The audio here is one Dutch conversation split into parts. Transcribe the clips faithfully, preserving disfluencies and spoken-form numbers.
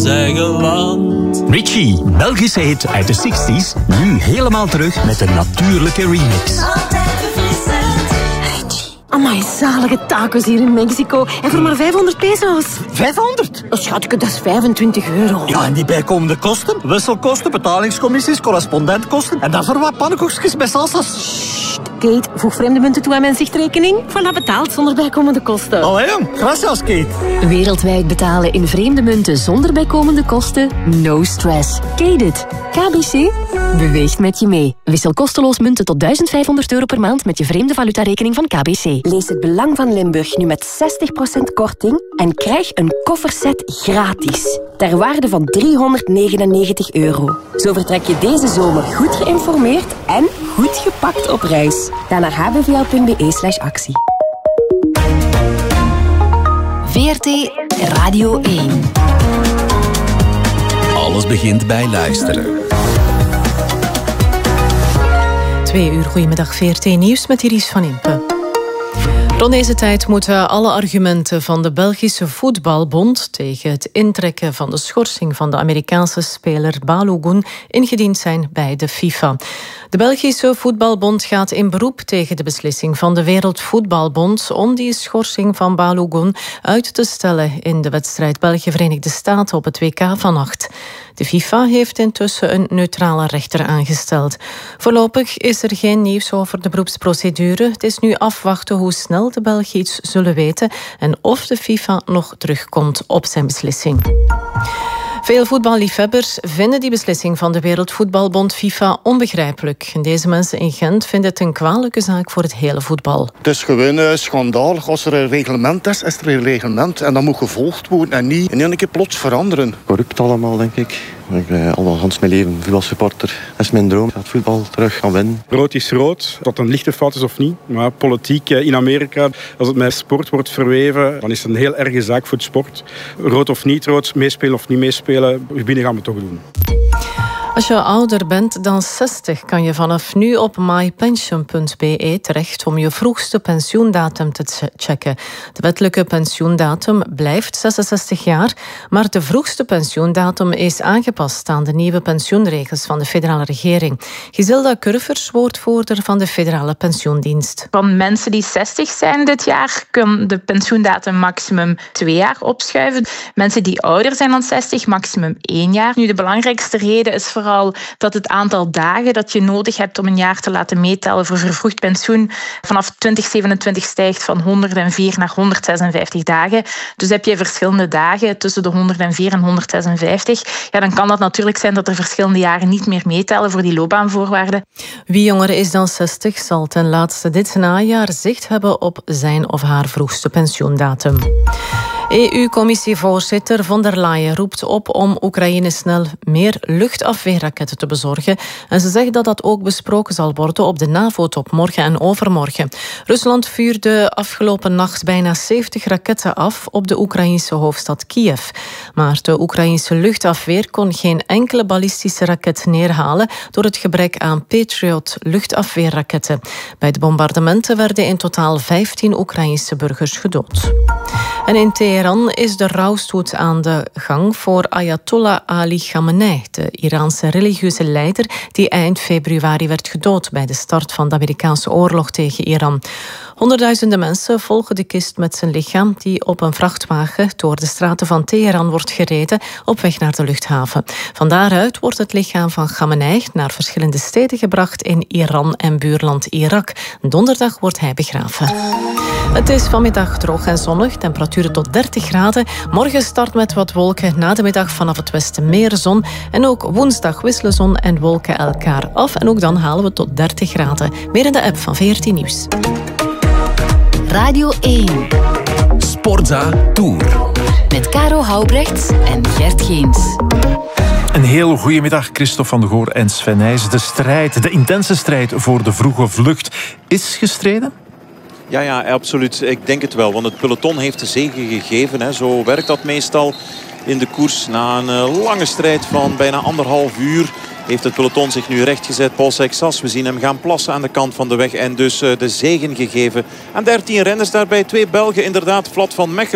eigen land. Richie, Belgische hit uit de zestig's, nu helemaal terug met een natuurlijke remix. Altijd verfrissend. Richie. Amai, zalige tacos hier in Mexico. En voor maar vijfhonderd peso's. vijfhonderd? Oh, schatje, dat is vijfentwintig euro. Ja, en die bijkomende kosten? Wisselkosten, betalingscommissies, correspondentkosten. En dan voor wat pannenkoekjes met salsa's. Kate, voeg vreemde munten toe aan mijn zichtrekening. Voilà, betaald zonder bijkomende kosten. Allee, gracias, Kate. Wereldwijd betalen in vreemde munten zonder bijkomende kosten? No stress. Kate it. K B C beweegt met je mee. Wissel kosteloos munten tot duizend vijfhonderd euro per maand met je vreemde valutarekening van K B C. Lees het Belang van Limburg nu met zestig procent korting en krijg een kofferset gratis. Ter waarde van driehonderdnegenennegentig euro. Zo vertrek je deze zomer goed geïnformeerd en goed gepakt op reis. Ga naar h b v l punt b e slash actie. V R T Radio één. Alles begint bij luisteren. Twee uur, goedemiddag V R T Nieuws met Iris van Impe. Rond deze tijd moeten alle argumenten van de Belgische Voetbalbond tegen het intrekken van de schorsing van de Amerikaanse speler Balogun ingediend zijn bij de FIFA. De Belgische Voetbalbond gaat in beroep tegen de beslissing van de Wereldvoetbalbond om die schorsing van Balogun uit te stellen in de wedstrijd België-Verenigde Staten op het W K vannacht. De FIFA heeft intussen een neutrale rechter aangesteld. Voorlopig is er geen nieuws over de beroepsprocedure. Het is nu afwachten hoe snel de Belgen iets zullen weten en of de FIFA nog terugkomt op zijn beslissing. Veel voetballiefhebbers vinden die beslissing van de Wereldvoetbalbond FIFA onbegrijpelijk. Deze mensen in Gent vinden het een kwalijke zaak voor het hele voetbal. Het is gewoon uh, schandalig. Als er een reglement is, is er een reglement. En dat moet gevolgd worden en niet in één keer plots veranderen. Corrupt allemaal, denk ik. Ik ben al gans mijn leven voetbalsupporter. Dat is mijn droom, dat voetbal terug gaan winnen. Rood is rood, dat een lichte fout is of niet. Maar politiek in Amerika, als het met sport wordt verweven, dan is het een heel erge zaak voor het sport. Rood of niet rood, meespelen of niet meespelen, binnen gaan we het toch doen. Als je ouder bent dan zestig kan je vanaf nu op my pension punt b e terecht om je vroegste pensioendatum te checken. De wettelijke pensioendatum blijft zesenzestig jaar, maar de vroegste pensioendatum is aangepast aan de nieuwe pensioenregels van de federale regering. Giselda Curvers, woordvoerder van de federale pensioendienst. Van mensen die zestig zijn dit jaar kan de pensioendatum maximum twee jaar opschuiven. Mensen die ouder zijn dan zestig, maximum één jaar. Nu, de belangrijkste reden is vooral dat het aantal dagen dat je nodig hebt om een jaar te laten meetellen voor vervroegd pensioen vanaf twintig zevenentwintig stijgt van honderdvier naar honderdzesenvijftig dagen. Dus heb je verschillende dagen tussen de honderdvier en honderdzesenvijftig. Ja, dan kan dat natuurlijk zijn dat er verschillende jaren niet meer meetellen voor die loopbaanvoorwaarden. Wie jonger is dan zestig zal ten laatste dit najaar zicht hebben op zijn of haar vroegste pensioendatum. E U-commissievoorzitter von der Leyen roept op om Oekraïne snel meer luchtafweerraketten te bezorgen. En ze zegt dat dat ook besproken zal worden op de NAVO-top morgen en overmorgen. Rusland vuurde afgelopen nacht bijna zeventig raketten af op de Oekraïnse hoofdstad Kiev. Maar de Oekraïnse luchtafweer kon geen enkele ballistische raket neerhalen door het gebrek aan Patriot luchtafweerraketten. Bij de bombardementen werden in totaal vijftien Oekraïnse burgers gedood. En in Teheran is de rouwstoet aan de gang voor Ayatollah Ali Khamenei, de Iraanse religieuze leider die eind februari werd gedood bij de start van de Amerikaanse oorlog tegen Iran. Honderdduizenden mensen volgen de kist met zijn lichaam die op een vrachtwagen door de straten van Teheran wordt gereden op weg naar de luchthaven. Van daaruit wordt het lichaam van Khamenei naar verschillende steden gebracht in Iran en buurland Irak. Donderdag wordt hij begraven. Het is vanmiddag droog en zonnig, temperaturen tot dertig graden. Morgen start met wat wolken, na de middag vanaf het westen meer zon. En ook woensdag wisselen zon en wolken elkaar af. En ook dan halen we tot dertig graden. Meer in de app van V R T Nieuws. Radio één. Sportza Tour. Met Caro Houbrechts en Gert Geens. Een heel goedemiddag, Christophe van de Goor en Sven Nijs. De strijd, de intense strijd voor de vroege vlucht is gestreden? Ja, ja, absoluut. Ik denk het wel. Want het peloton heeft de zege gegeven. Hè. Zo werkt dat meestal in de koers. Na een uh, lange strijd van bijna anderhalf uur heeft het peloton zich nu rechtgezet. Paul Seixas, we zien hem gaan plassen aan de kant van de weg. En dus uh, de zegen gegeven aan dertien renners. Daarbij twee Belgen, inderdaad. Vlad van Mechelen,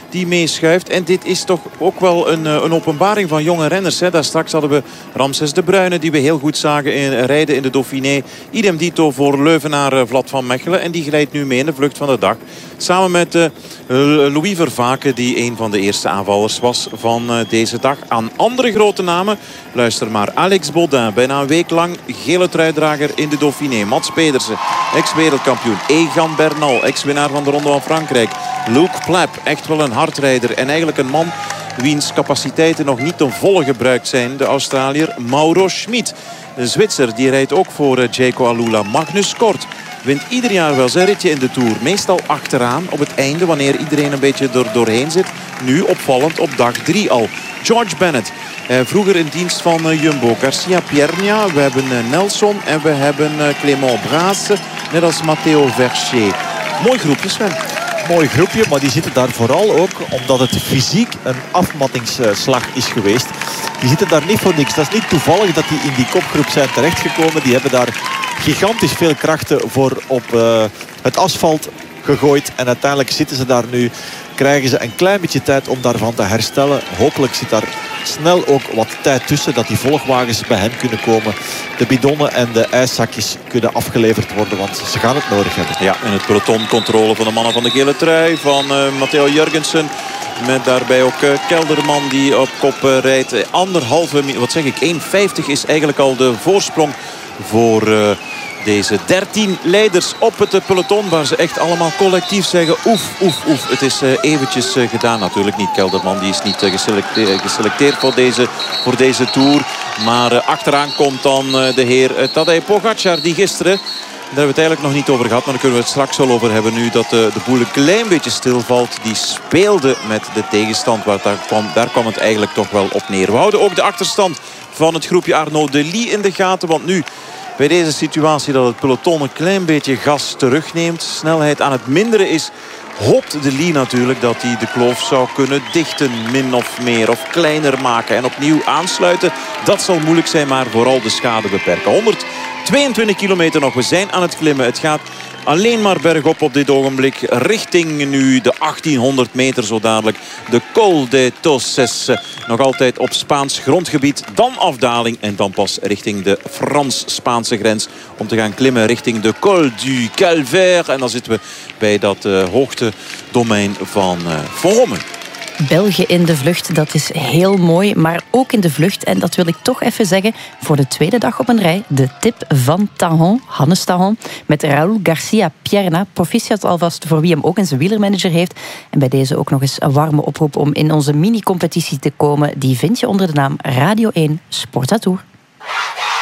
die meeschuift. En dit is toch ook wel een, een openbaring van jonge renners. Hè. Daar straks hadden we Ramses de Bruyne, die we heel goed zagen in, rijden in de Dauphiné. Idem dito voor Leuvenaar Vlad van Mechelen. En die glijdt nu mee in de vlucht van de dag. Samen met uh, Louis Vervaken, die een van de eerste aanvallers was van uh, deze dag. Aan andere grote namen, luister maar. Alex Baudin, bijna een week lang gele truidrager in de Dauphiné. Mats Pedersen, ex-wereldkampioen. Egan Bernal, ex-winnaar van de Ronde van Frankrijk. Luke Plapp, echt wel een hardrijder. En eigenlijk een man wiens capaciteiten nog niet ten volle gebruikt zijn. De Australiër Mauro Schmid. De Zwitser, die rijdt ook voor uh, Jayco Alula. Magnus Kort wint ieder jaar wel zijn ritje in de Tour. Meestal achteraan op het einde, wanneer iedereen een beetje er doorheen zit. Nu opvallend op dag drie al. George Bennett, eh, vroeger in dienst van uh, Jumbo. Garcia Piernia, we hebben uh, Nelson en we hebben uh, Clément Brasse. Net als Matteo Vercher. Mooi groepje, Sven. Mooi groepje, maar die zitten daar vooral ook omdat het fysiek een afmattingsslag is geweest. Die zitten daar niet voor niks. Dat is niet toevallig dat die in die kopgroep zijn terechtgekomen. Die hebben daar gigantisch veel krachten voor op uh, het asfalt gegooid. En uiteindelijk zitten ze daar nu. Krijgen ze een klein beetje tijd om daarvan te herstellen. Hopelijk zit daar snel ook wat tijd tussen. Dat die volgwagens bij hen kunnen komen. De bidonnen en de ijszakjes kunnen afgeleverd worden. Want ze gaan het nodig hebben. Ja, en het peloton controle van de mannen van de gele trui. Van uh, Matteo Jurgensen. Met daarbij ook uh, Kelderman die op kop uh, rijdt. Anderhalve, wat zeg ik, één vijftig is eigenlijk al de voorsprong voor uh, deze dertien leiders op het peloton. Waar ze echt allemaal collectief zeggen oef, oef, oef. Het is uh, eventjes uh, gedaan. Natuurlijk niet Kelderman, die is niet uh, geselecteerd, geselecteerd voor, deze, voor deze Tour. Maar uh, achteraan komt dan uh, de heer uh, Tadej Pogacar die gisteren... Daar hebben we het eigenlijk nog niet over gehad. Maar daar kunnen we het straks wel over hebben. Nu dat de, de boel een klein beetje stilvalt. Die speelde met de tegenstand. Waar daar, kwam, daar kwam het eigenlijk toch wel op neer. We houden ook de achterstand van het groepje Arnaud Delis in de gaten. Want nu bij deze situatie dat het peloton een klein beetje gas terugneemt. Snelheid aan het minderen is. Hoopt Delis natuurlijk dat hij de kloof zou kunnen dichten. Min of meer of kleiner maken. En opnieuw aansluiten. Dat zal moeilijk zijn. Maar vooral de schade beperken. honderdtweeëntwintig kilometer nog. We zijn aan het klimmen. Het gaat alleen maar bergop op dit ogenblik. Richting nu de achttienhonderd meter zo dadelijk. De Col de Toses. Nog altijd op Spaans grondgebied. Dan afdaling en dan pas richting de Frans-Spaanse grens. Om te gaan klimmen richting de Col du Calvaire. En dan zitten we bij dat uh, hoogtedomein van uh, Vormen. België in de vlucht, dat is heel mooi, maar ook in de vlucht. En dat wil ik toch even zeggen, voor de tweede dag op een rij, de tip van Tahon, Hannes Tahon, met Raúl Garcia Pierna. Proficiat alvast voor wie hem ook in zijn wielermanager heeft. En bij deze ook nog eens een warme oproep om in onze mini-competitie te komen. Die vind je onder de naam Radio één Sportatour.